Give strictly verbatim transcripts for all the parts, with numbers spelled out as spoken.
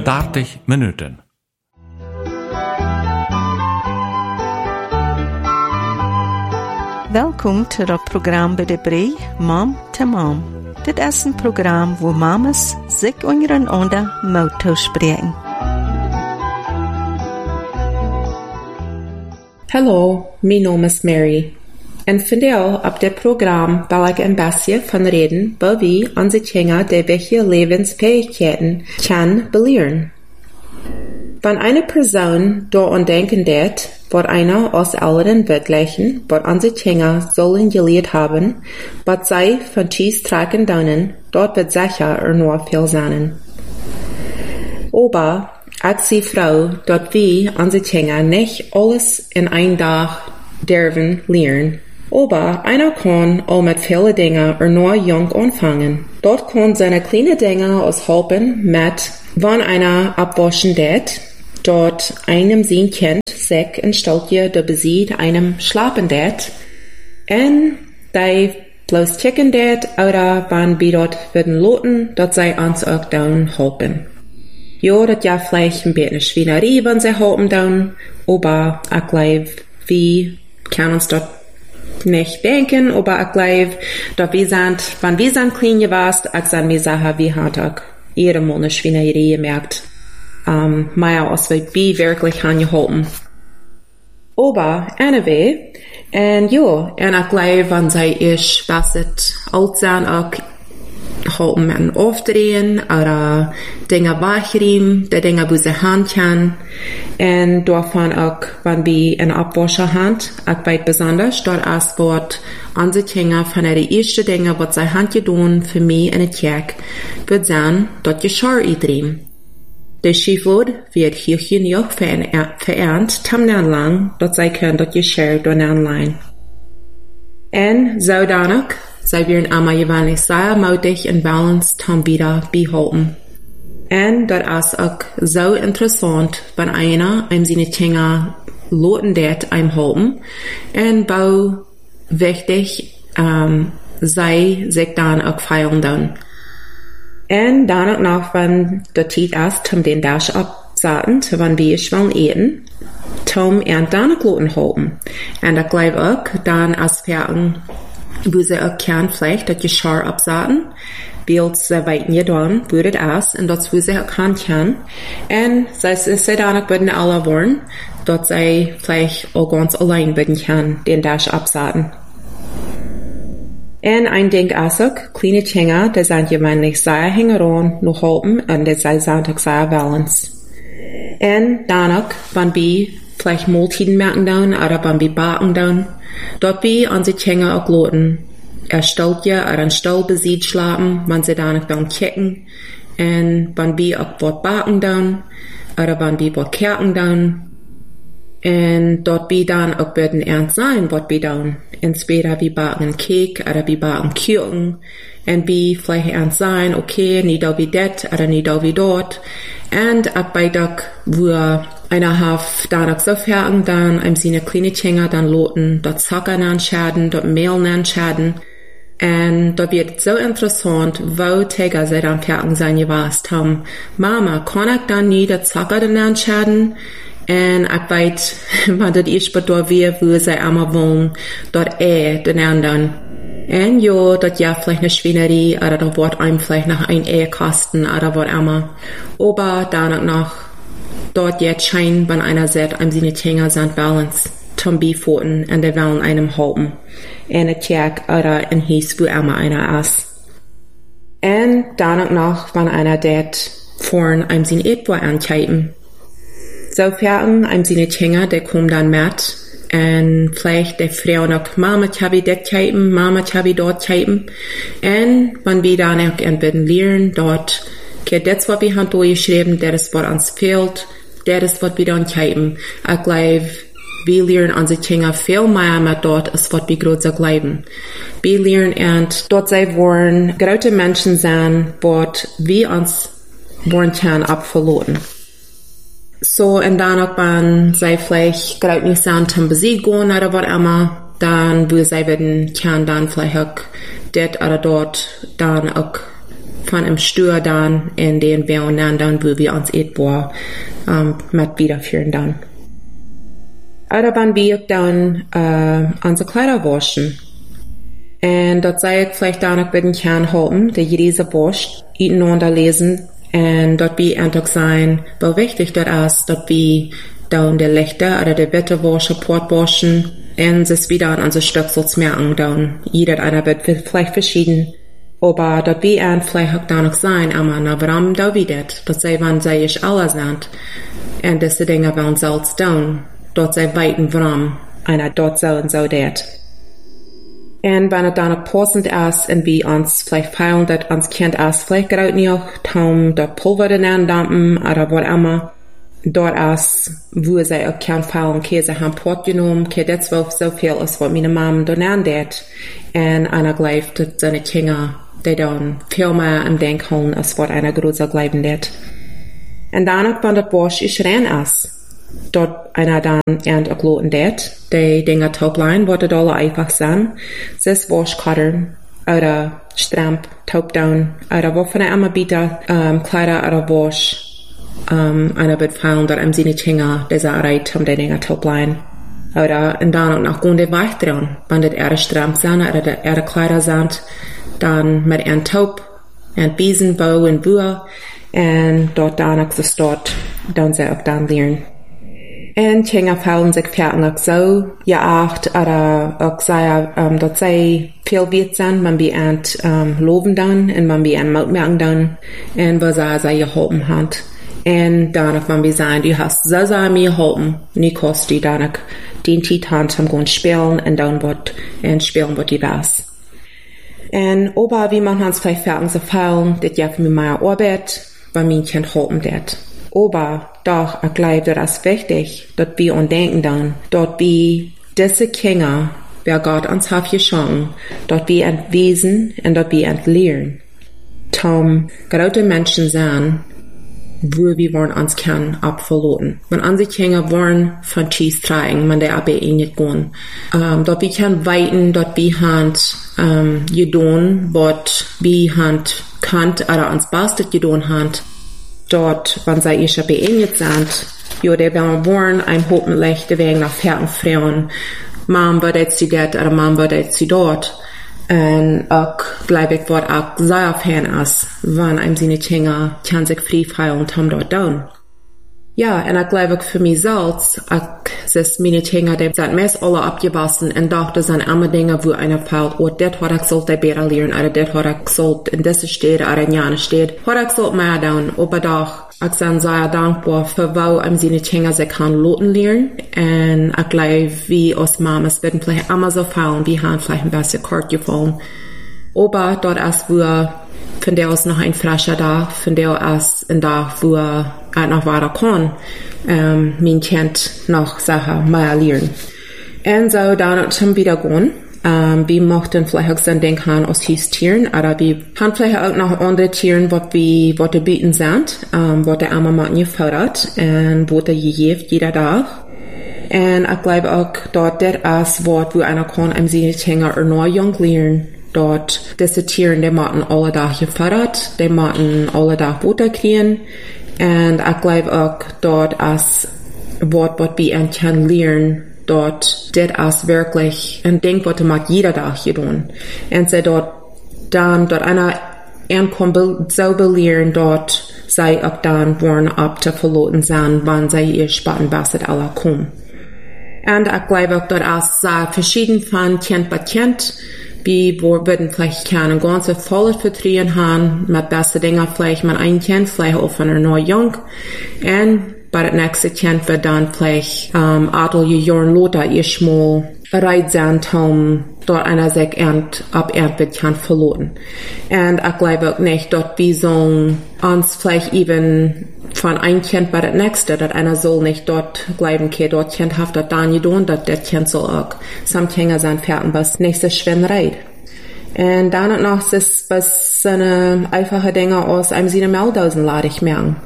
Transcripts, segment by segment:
dertig minuten. Welkom til het program bij de Bree, Mom to Mom. Dit is een program waar mamas zich ondereinander mogen spreken. Hallo, mijn naam is Mary. En vandaag op dit programma wil ik een beetje van reden waar we onze kinderen de welke levensfähigkeiten kan beleren. Wenn eine Person daran denken wird, wat einer aus anderen Wirklichen, wat onze Kinder sollen geleerd haben, wat zij van Chies tragen können, dort wird sicher er nur viel sein. Aber, ich sehe Frau, dort wir onze Kinder nicht alles in ein Tag dürfen lernen. Aber einer kann auch mit vielen Dingen er nur jung anfangen. Dort kann seine kleine Dinge aushelfen mit, wann einer abwaschen wird, dort einem sein Kind sich ein Stückchen der Besied einem schlafen wird, und die bloß checken wird, oder wann wir dort werden loten, dort sei uns auch dann helfen. Ja, das ja vielleicht ein bisschen Schweinerei, wenn sie helfen dann, aber ich glaube, wir können uns dort nicht denken, aber ich glaube, dass wir sind, wenn wir sind klein gewesen, ich sage mir Sachen, wir haben auch ihre Monate Schweinerei gemerkt. Um, mehr als wir wirklich angehalten. Aber, anyway, und ja, und ich glaube, wenn sie ich besset alt sein, auch halten mit aufdrehen, oder Dinge wegräumen, die Dinge, wo sie Hand kann, und davon auch, wenn wir eine Abwascher haben, auch weit besonders, dort als Wort, unsere Kinder von der ersten Dinge, was sie Hand getan, für mich in der Kirche, wird sein, dort Geschirr eindrehen. Der Schieflot wird hier genug verernt, tamnan lang, dat zij können dat Geschirr donan lein. En zodanig, zij werden allemaal gewöhnlich sehr mutig en balance tam wieder behalten. En dat is ook zo interessant, wenn einer einem seine Kinder loten det einem halten, en bau wichtig, um, zij sich dann auch feiern dann. En dan ook nog, wenn de tijd is, om den Dash abzaten, wanneer wir schon eten, om en dan ook loten halten. En dat geloof ook, dan als verken, wo ze ook kan vielleicht dat Geschirr abzaten, beeld ze weten je dan, wo het is, en dat wo ze ook kan kan. En zij ze dan ook worden alle worden, dat zij vielleicht ook ganz allein worden kan, den Dash abzaten. En ein Ding is ook, kleine Kinder, die zijn gewöhnlich sehr hängeron, noch halten, und die zijn ook sehr balance. En dan ook, wenn wir vielleicht Mahlzeiten merken dann, oder wenn wir backen dann, dort wir unsere Kinder auch loten, ein Stalltje oder ein Stallbesied schlafen, wenn sie dann auch dann kicken, und wenn wir auch was backen dann, oder wenn wir was kerken dann, en dort wir dann auch werden ernst sein, was wir dann. Entweder wir backen einen Cake, oder wir backen Kuchen, und wir vielleicht ernst sein, okay, nicht da wie det, oder nicht da wie dort. Und auch bei Tag, wo einer hat dann auch so fertig, dann einem seine kleine Kinder dann loten, dort Zucker anschaden, dort Mehl anschaden. Und da wird so interessant, wo Täger sie dann fertig sein gewasst haben. Mama, kann ich dann nie das Zucker dann anschaden? En ik weet, wat dat is wat daar weer, wo zij allemaal wonen, dat eh den anderen. En ja, dat ja vielleicht eine Schweinerei, oder da wird einem vielleicht noch ein Ehe kosten, oder was immer. Aber dann noch, dort jetzt scheint, wenn einer sagt, einem seine Kinder sind Balance, zum Beifoten, und die wollen einem halten. In der Kirche, oder in Hies, wo immer einer ist. Und dann noch, wenn einer dort vorn einem seine Etwa ankeiten. Sofern einem seine Kinder, der kommt dann mit, und vielleicht der Frau noch, Mama, ich habe das keiten, Mama, ich habe dort keiten. Und wenn wir dann auch entweder lernen, dort, okay, das, was wir haben durchgeschrieben, das ist, was uns fehlt, das ist, was wir dann keiten. Ich glaube, wir lernen unsere Kinder viel mehr mit dort, als was wir gerade so glauben. Wir lernen, und dort sie wollen große Menschen sein, was wir uns wollen können abverloren. So, und dann auch, wenn sie vielleicht gerade nicht sind, zum Besieg gehen oder was immer, dann, wo sie werden, kann dann vielleicht auch dort oder dort dann auch von einem Stuhl dann, in den wir und dann, dann, wo wir uns etwa, ähm, mit wiederführen dann. Oder wenn wir dann, äh, unsere Kleider waschen. Und dort sei ich vielleicht dann auch mit dem Kern halten, der jede wascht, miteinander lesen, und dort wie einfach sein, weil wichtig das ist, dort wie dann der Lichter oder der Wetter waschen, Port waschen, und es wieder an unser Stöcksels merken, dann jeder einer wird vielleicht verschieden, aber dort wie ein vielleicht auch da noch sein, aber na warum da wieder, dort sei wann sei ich alle sind, und diese Dinge wollen selbst tun, dort sei weiten warum, einer dort so und so dat. Und wenn es dann noch passend ist, und wir uns vielleicht feilen, dass uns Kind ist, vielleicht gerade nicht, um das Pulver dann dampen, oder was immer, dort ist, wo sie auch kein Feilen, Käse haben Port genommen, kein das so viel ist, was meine Mama dann dat. Und einer glaubt, dass seine Kinder, die dann viel mehr im Denken haben, als was einer größer glauben dat. Und danach, wenn das Wasch ist, rein ist, dort einer dann ernt auch loten dat, die Dinger taublein, wo die alle einfach sind, das Waschkarten, oder Stramp, Taubdown, oder wovon er immer bitte, ähm, Kleider oder Wasch, ähm, einer wird fallen, dort am Sinne Kinder, die sind reit, um die Dinger taublein. Oder, und dann auch noch gehen die weich dran, wenn das eher Stramp sind, oder die eher Kleider sind, dann mit einem Taub, und Biesen, Bau und Buhr, und dort dann auch das dort, dann sie auch dann lernen. Und Kinder fallen sich fertig auch so, ja acht, oder auch sehr, ähm, dort sei viel wert sein, man bi ent, ähm, loben dann, und man bi ent merken dann, und was er sei geholfen hat. Und dann, wenn wir sagen, du hast so sehr mir geholfen, nicht kostet die dann auch den Titan zum Grund spielen, und dann wird, und spielen wird die was. Und, aber wie man uns vielleicht fertig so fallen, das ja für mich meine Arbeit, weil mein Kind helfen dat. Aber doch, ich glaube, das ist wichtig, dass wir uns denken dann, dass wir diese Kinder, wer Gott uns hat geschenkt, dass wir entwesen und dass wir entlehren. Tom, gerade Menschen sein, wo wir wollen uns kennen, abverloten. Wenn unsere Kinder wollen von Cheese tragen, man der aber eh nicht gehen. Ähm, dass wir können weiten, dass wir hand, ähm, gedon, was wir hand kannt, oder uns bastet gedon hand, dort, wenn sie ich beendet sind, jo, der werden wollen, ein hoffentlich, der wegen nach Ferien Frauen, Mom wird jetzt sie dort, oder Mom wird jetzt sie dort, und auch, bleib ich dort auch sehr Fan ist, wenn einem seine Kinder kann sich frei feiern und haben dort down. Ja, und ich glaube für mich selbst, ich, es meine Kinder, die sind meist alle abgewassen, und doch, das sind immer Dinge, wo einer fällt, oh, das hat ich sollte besser lernen, oder das hat ich sollte in dieser Stadt, oder in jener Stadt, hat ich sollte mehr down, aber doch, ich bin sehr dankbar für, wo einem seine Kinder sich kann loten lernen, und ich glaube, wie als Mamas werden vielleicht immer so fallen, wie haben vielleicht ein bisschen kort gefallen. Aber dort ist, wo von der aus noch ein frischer da, von der aus ein da, wo er noch weiter kann, ähm, mein Kind noch Sachen mehr lernen. Und so dann zum Wiedergehen. Ähm, wir möchten vielleicht auch so ein Ding haben aus diesen Tieren, aber wir haben vielleicht auch noch andere Tiere, was wir, was wir bieten sind, ähm, was der Arme Mann gefördert, und was er gegeben, jeder Tag. Und ich glaube auch, dort das ist, was wo einer kann, einem seine Kinder neu jung lernen. Dort, diese Tiere, die machen alle Tag gefördert, die machen alle Tag Butter kriegen. Und ich glaube auch, dort ist, was, was wir an können lernen, dort, das ist wirklich ein Ding, was man jeder Tag tun. Und sie dort, dann, dort einer, ankommen, so belehren, dort, sei auch dann, wollen ab zu verloten sein, wann sie ihr Spaten basset alle kommen. Und ich glaube auch, dort ist sehr verschieden von Kind bei Kind. Wir würden vielleicht keine ganze volle Vertrauen haben, mit beste Dinge vielleicht mit einem Kind, vielleicht auch von einer neuen Jung. Und bei der nächsten Kind wird dann vielleicht, ähm, etliche Jahre Lothar ihr schmal bereit sein, um dort einer sich ernt, ab ernt wird kann verloren. Und ich glaube auch nicht, dass wir sollen uns vielleicht eben von einem Kind bei der nächsten, dass einer soll nicht dort bleiben, okay, dort Kind hat das dann getan, dass der Kind soll auch. Some Kinder sind fertig, was nächste Schwimmerei. Und dann noch ist es so eine einfache Dinge aus einem Sinne Meldausen lade ich merken.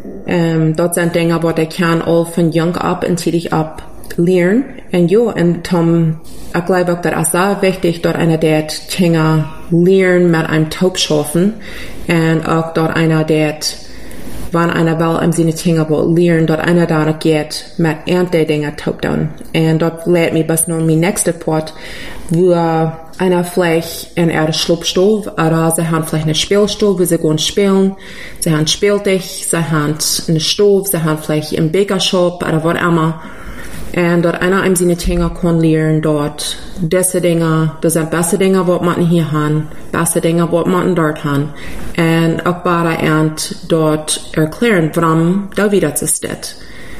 Ähm, dort sind Dinge, wo der kann all von jung ab und tätig ab lernen. Und ja, und Tom, ich glaube auch, das ist sehr wichtig, dort einer, der Kinder lernen mit einem Taubschaffen und auch dort einer, der wann einer will, im Sinne Kinder lernen, dort einer da noch geht mit ernte Dinge taub dann. Und dort lehrt mich bis nun mein nächster Part, wo einer vielleicht in ihrer Schlupfstube oder sie haben vielleicht eine Spielstube, wo sie gehen spielen, sie haben Spieltisch, sie haben eine Stube, sie haben vielleicht im Bäckershop oder was immer. Und dort einer im Sinne Kinder kann lernen, dort diese Dinge, das sind beste Dinge, was man hier haben, beste Dinge, was man dort haben. Und auch bei und dort erklären, warum da wieder zu steht.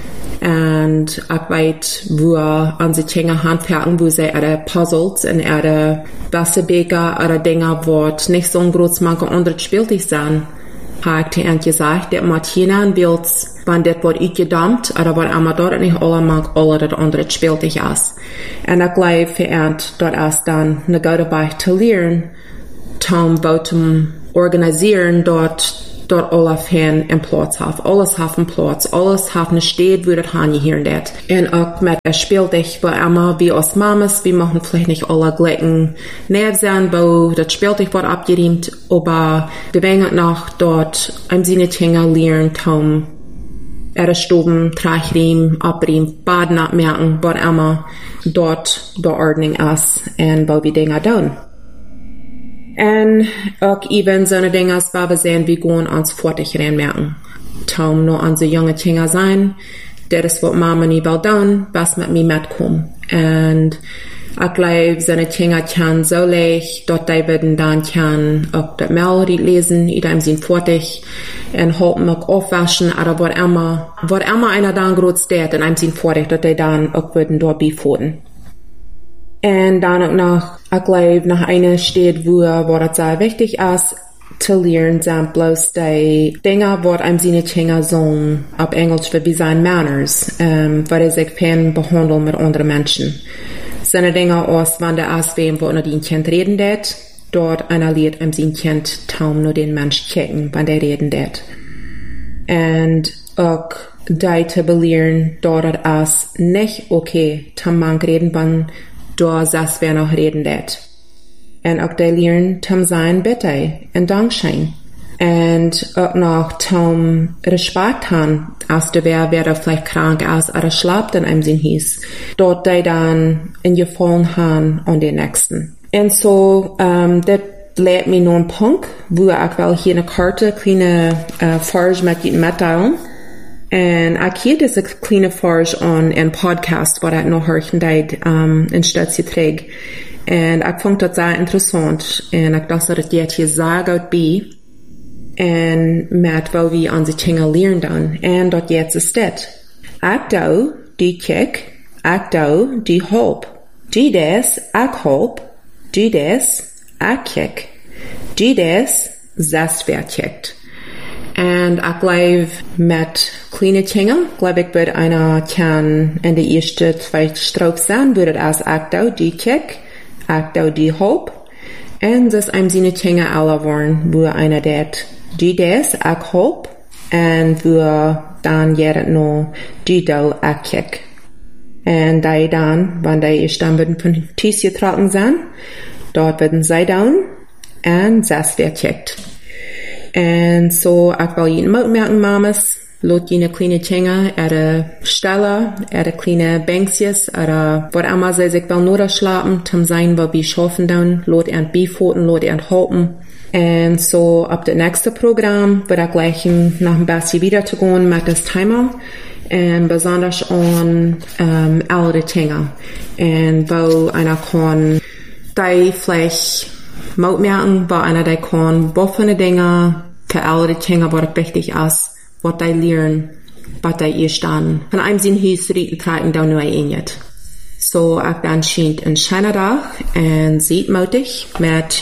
Und ich weiß, wo unsere Kinder handwerken, wo sie ihre Puzzles und ihre beste Bäcker oder Dinge, was nicht so ein großes Manko andere Spieltisch sind. Habe ich gesagt, dass Martina will, wenn das wird uitgedammt, oder wenn einmal dort nicht alle mag, alle das andere Spieltisch ist. Und ich glaube, für dort ist dann eine gute Weise zu lernen, zum Votum organisieren, dort, dort alles hin im Platz haben. Alles auf dem Platz, alles auf eine Stadt, wo das Hanje hier und dort. Und auch mit der Spieltisch, wo immer wie aus Mamas, wir machen vielleicht nicht alle gleichen Nerven sein, wo das Spieltisch wird abgeräumt, aber wir werden noch dort im Sinne Kinder lernen, zum ihre Stuben, Trachrim, abräumen, Baden abmerken, was immer dort die Ordnung ist und wo wir Dinge tun. Und auch eben so eine Dinge, wo wir sehen, wir gehen uns fertig reinmerken. Tom nur unsere junge Kinder sein, das ist, was Mama nie will tun, was mit mir mitkommt. Und ich glaube, so eine Kinder kann so leicht, dort die werden dann kann auch das Mail lesen, in dem Sinn fertig, und halten auch aufwaschen, oder was immer, was immer einer dann groß steht, in einem Sinn fertig, dass die dann auch würden dort befolgen. Und dann auch noch, ich glaube, nach einer Stadt, wo, wo das sehr wichtig ist, zu lernen, sind bloß die Dinge, die einem seine Kinder sagen, auf Englisch, wie sein Manners, ähm, weil sie sich fern behandeln mit anderen Menschen. Sind Dinge aus, wenn der ist, wem, wo nur den Kind reden wird, dort einer lehrt einem sein Kind, kaum nur den Mensch checken, wenn der reden wird. Und auch die zu belehren, dort ist nicht okay, zum Mann reden, wenn da saß wer noch reden wird. Und auch die lernen zum sein bitte und Dankschein. Und auch noch zum Respekt haben, als der wer, wer da vielleicht krank ist oder schlaft in einem Sinn hieß. Dort die dann in Gefallen haben an den Nächsten. Und so, ähm, das lehrt mir nur einen Punkt, wo ich will hier eine Karte, kleine, äh, Farge mit Ihnen mitteilen. Und ich hier diese kleine Farge an einen Podcast, wo ich noch hören deit, ähm, in Stetze trägt. Und ich fand das sehr interessant. Und ich dachte, dass das hier sehr gut bei. Und mit, wo wir unsere Kinder lernen dann. Und dort jetzt ist das. Ich da, die kick, ich da, die hope. Die des, ich hope. Die des, ich kick. Die des, selbst wer kickt. Und ich glaube, mit kleinen Kindern, glaube ich, wird einer kann in der ersten zwei Strophe sein, würde es ich da, die kick, ich da, die hope. Und das einem seine Kinder alle waren, wo einer det, die des, ich hope. Und wo dann jeder noch, die da, ich kick. Und die dann, wenn die erst dann würden von Tisch getragen sein, dort würden sie dann, und das wer kickt. Und so, ich will Ihnen auch merken, Mamas, lot jene kleine Kinder, ihre Stelle, ihre kleine Bänkjes, oder was immer sie sich will nur schlafen, zum sein, wo wir schaffen dann, lot ihren Beifoten, lot ihren Halten. Und so, ab dem nächsten Programm, wird er gleich nach dem Bassi wieder zu gehen mit das Thema, und besonders an, ähm, ältere Kinder. Und wo einer kann, die vielleicht Maut merken, wo einer die kann, was für eine Dinge für alle Kinder, was wichtig ist, was die lernen, was die ihr dann von einem Sinn hieß, reden, tragen, da nur ein. So, ich dann scheint ein schöner Tag und sieht mutig mit